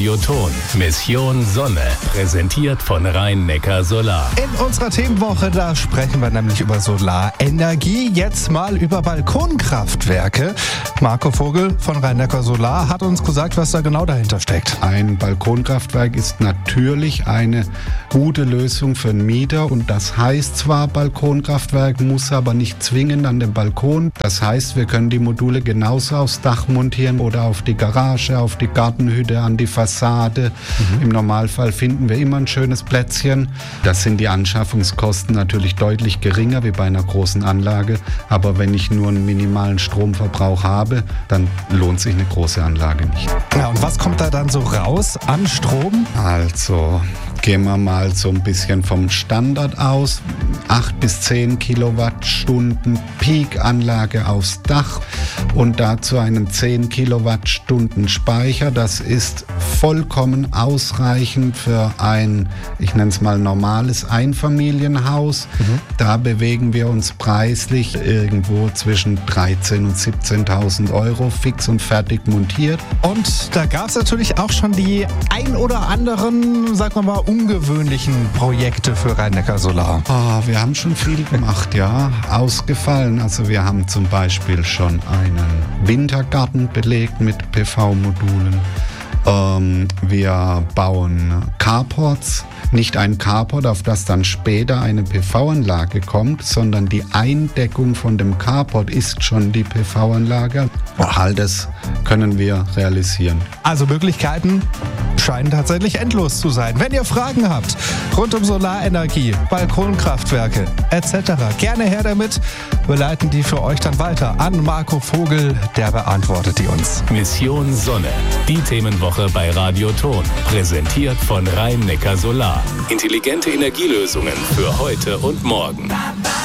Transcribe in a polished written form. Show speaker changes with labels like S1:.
S1: Radioton. Mission Sonne. Präsentiert von Rhein-Neckar Solar.
S2: In unserer Themenwoche, da sprechen wir nämlich über Solarenergie. Jetzt mal über Balkonkraftwerke. Marco Vogel von Rhein-Neckar Solar hat uns gesagt, was da genau dahinter steckt.
S3: Ein Balkonkraftwerk ist natürlich eine gute Lösung für einen Mieter. Und das heißt zwar Balkonkraftwerk, muss aber nicht zwingend an den Balkon. Das heißt, wir können die Module genauso aufs Dach montieren oder auf die Garage, auf die Gartenhütte, an die Fassade. Im Normalfall finden wir immer ein schönes Plätzchen. Das sind die Anschaffungskosten natürlich deutlich geringer wie bei einer großen Anlage. Aber wenn ich nur einen minimalen Stromverbrauch habe, dann lohnt sich eine große Anlage nicht.
S2: Ja, und was kommt da dann so raus an Strom?
S3: Also gehen wir mal so ein bisschen vom Standard aus. 8 bis 10 Kilowattstunden Peak-Anlage aufs Dach und dazu einen 10 Kilowattstunden Speicher. Das ist vollkommen ausreichend für ein, ich nenne es mal normales Einfamilienhaus. Da bewegen wir uns preislich irgendwo zwischen 13.000 und 17.000 Euro fix und fertig montiert.
S2: Und da gab es natürlich auch schon die ein oder anderen, sagen wir mal, ungewöhnlichen Projekte für Rhein-Neckar Solar.
S3: Wir haben schon viel gemacht, ja. Ausgefallen. Also wir haben zum Beispiel schon einen Wintergarten belegt mit PV-Modulen. Wir bauen Carports. Nicht ein Carport, auf das dann später eine PV-Anlage kommt, sondern die Eindeckung von dem Carport ist schon die PV-Anlage. All das können wir realisieren.
S2: Also Möglichkeiten scheinen tatsächlich endlos zu sein. Wenn ihr Fragen habt rund um Solarenergie, Balkonkraftwerke etc., gerne her damit. Wir leiten die für euch dann weiter an Marco Vogel, der beantwortet die uns.
S1: Mission Sonne. Die Themenwoche bei Radioton. Präsentiert von Rhein-Neckar Solar. Intelligente Energielösungen für heute und morgen.